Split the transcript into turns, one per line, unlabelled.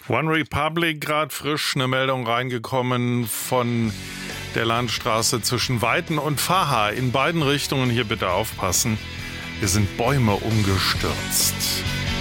One Republic, gerade frisch eine Meldung reingekommen von der Landstraße zwischen Weiten und Vaha. In beiden Richtungen hier bitte aufpassen. Hier sind Bäume umgestürzt.